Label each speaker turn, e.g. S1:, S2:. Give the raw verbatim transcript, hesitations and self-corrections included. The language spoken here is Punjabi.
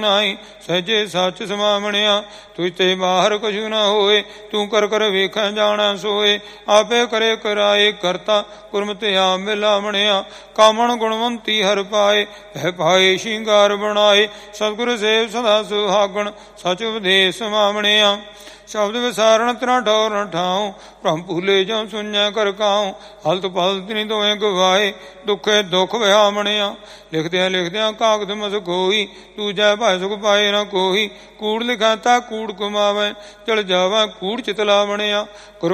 S1: ਨਾਹੀ ਸਹਿਜੇ ਸੱਚ ਸਮਾਵਣਿਆ। ਤੁਝ ਤੇ ਬਾਹਰ ਕਛੂ ਨਾ ਹੋਏ, ਤੂੰ ਕਰ ਕਰ ਵੇਖੈ ਜਾਣੈ ਸੋਏ। ਆਪੇ ਕਰੇ ਕਰਾਏ ਕਰਤਾ, ਗੁਰਮਤਿ ਆਪ ਮਿਲਾਵਣਿਆ। ਕਾਮਣ ਗੁਣਵੰਤੀ ਹਰ ਪਾਏ, ਭੈ ਪਾਏ ਸ਼ਿੰਗਾਰ ਬਣਾਏ। ਸਤਿਗੁਰ ਸੇਵ ਸਦਾ ਸੁਹਾਗਣ, ਸਚ ਉਪਦੇਸ ਸਮਾਵਣਿਆ। ਸ਼ਬਦ ਵਿਸਾਰਣ ਤੇਰਾ ਠੌਰ ਨ ਠਾਉ, ਭ੍ਰਮ ਭੂਲੇ ਜੋ ਸੁਣਿਆ ਕਰ ਕਾਉ। ਹਲਤ ਪਲਤ ਤਿਨੀ ਦੋਵੇਂ ਗਵਾਏ, ਦੁਖੇ ਦੁਖ ਵਿਹਾਵਣਿਆ। ਲਿਖਦਿਆਂ ਲਿਖਦਿਆਂ ਕਾਗਦ ਮਸ ਕੋਈ, ਦੂਜੈ ਭਾਇ ਸੁਖ ਪਾਏ ਨ ਕੋਈ। ਕੂੜ ਲਿਖੈ ਤਾ ਕੂੜ ਕਮਾਵੈ, ਚਲ ਜਾਵੈ ਕੂੜ ਚਿਤ ਲਾਵਣਿਆ।